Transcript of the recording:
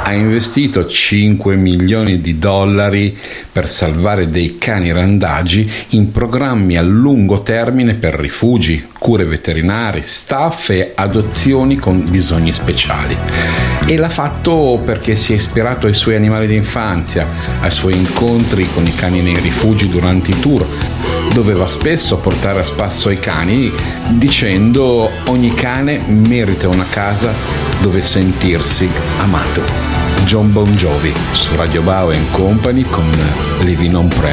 ha investito 5 milioni di dollari per salvare dei cani randagi in programmi a lungo termine per rifugi, cure veterinari, staff e adozioni con bisogni speciali. E l'ha fatto perché si è ispirato ai suoi animali d'infanzia, ai suoi incontri con i cani nei rifugi durante i tour. Doveva spesso portare a spasso i cani dicendo: ogni cane merita una casa dove sentirsi amato. John Bon Jovi su Radio Bao & Company con Living on Prayer.